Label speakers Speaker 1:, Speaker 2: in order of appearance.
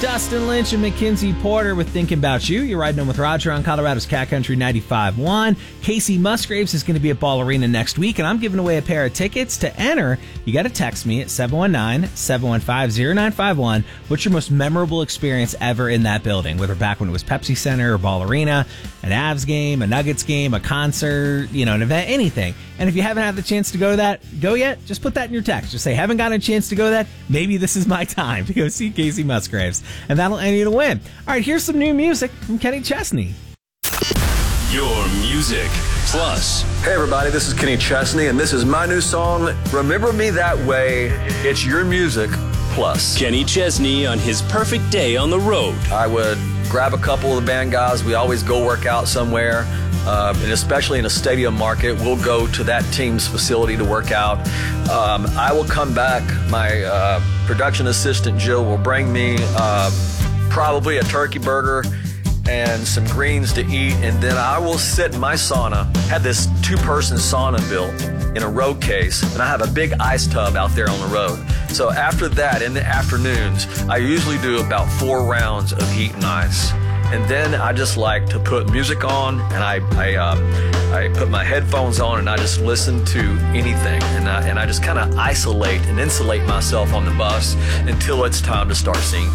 Speaker 1: Dustin Lynch and Mackenzie Porter with Thinking About You. You're riding on with Roger on Colorado's Cat Country 95.1. Casey Musgraves is going to be at Ball Arena next week, and I'm giving away a pair of tickets. To enter, you got to text me at 719-715-0951. What's your most memorable experience ever in that building? Whether back when it was Pepsi Center or Ball Arena, an Avs game, a Nuggets game, a concert, an event, anything. And if you haven't had the chance to go yet, just put that in your text. Just say, haven't gotten a chance to go that, maybe this is my time to go see Casey Musgraves. And that'll end you to win. All right, here's some new music from Kenny Chesney.
Speaker 2: Your Music Plus.
Speaker 3: Hey everybody, this is Kenny Chesney, and this is my new song, Remember Me That Way. It's Your Music Plus.
Speaker 2: Kenny Chesney on his perfect day on the road.
Speaker 3: I would grab a couple of the band guys. We always go work out somewhere, and especially in a stadium market, we'll go to that team's facility to work out. I will come back. My production assistant, Jill, will bring me probably a turkey burger and some greens to eat, and then I will sit in my sauna. Had this 2-person sauna built in a road case, and I have a big ice tub out there on the road. So after that, in the afternoons, I usually do about 4 rounds of heat and ice. And then I just like to put music on, and I put my headphones on, and I just listen to anything, and I just kind of isolate and insulate myself on the bus until it's time to start seeing